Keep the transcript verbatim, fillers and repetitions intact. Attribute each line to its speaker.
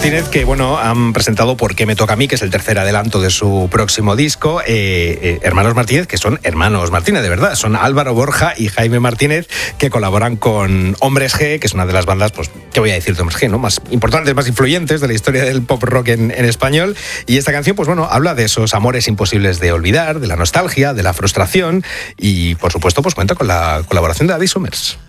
Speaker 1: Martínez, que bueno, han presentado Por qué me toca a mí, que es el tercer adelanto de su próximo disco. Eh, eh, hermanos Martínez, que son hermanos Martínez, de verdad. Son Álvaro Borja y Jaime Martínez, que colaboran con Hombres G, que es una de las bandas, pues, ¿qué voy a decir de Hombres G, no? Más importantes, más influyentes de la historia del pop rock en, en español. Y esta canción, pues bueno, habla de esos amores imposibles de olvidar, de la nostalgia, de la frustración y, por supuesto, pues cuenta con la colaboración de David Summers.